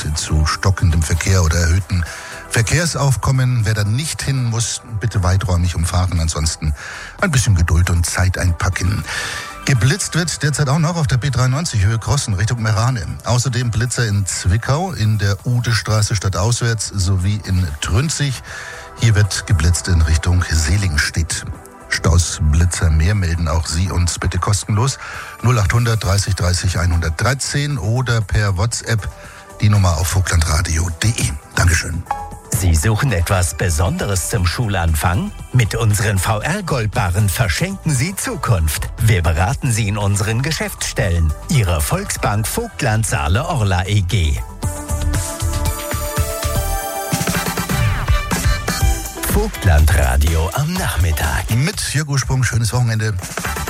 es zu stockendem Verkehr oder erhöhten Verkehrsaufkommen. Wer da nicht hin muss, bitte weiträumig umfahren. Ansonsten ein bisschen Geduld und Zeit einpacken. Geblitzt wird derzeit auch noch auf der B93 Höhe Krossen Richtung Merane. Außerdem Blitzer in Zwickau, in der Udestraße stadtauswärts sowie in Trünzig. Hier wird geblitzt in Richtung Seligenstedt. Staus, Blitzer mehr melden auch Sie uns bitte kostenlos 0800 30 30 113 oder per WhatsApp die Nummer auf vogtlandradio.de. Dankeschön. Sie suchen etwas Besonderes zum Schulanfang? Mit unseren VR-Goldbarren verschenken Sie Zukunft. Wir beraten Sie in unseren Geschäftsstellen. Ihre Volksbank Vogtland Saale-Orla EG. Vogtlandradio am Nachmittag. Mit Jörg Ursprung, schönes Wochenende.